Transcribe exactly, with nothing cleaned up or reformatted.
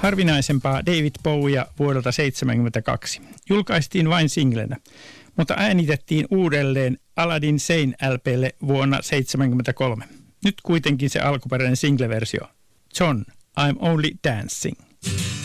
harvinaisempaa David Bowiea vuodelta seitsemänkymmentäkaksi. Julkaistiin vain singlenä, mutta äänitettiin uudelleen Aladdin Sane L P:lle vuonna seitsemänkymmentäkolme. Nyt kuitenkin se alkuperäinen single-versio. John, I'm Only Dancing.